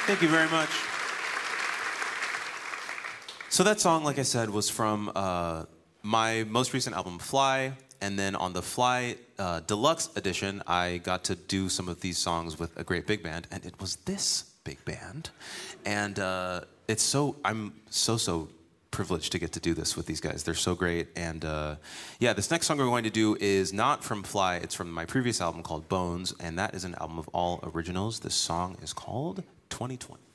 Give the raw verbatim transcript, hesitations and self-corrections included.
Thank you very much. So that song, like I said, was from uh, my most recent album, Fly. And then on the Fly uh, Deluxe Edition, I got to do some of these songs with a great big band, and it was this big band. And uh, it's so, I'm so, so privileged to get to do this with these guys. They're so great. And uh, yeah, this next song we're going to do is not from Fly, it's from my previous album called Bones, and that is an album of all originals. This song is called twenty twenty.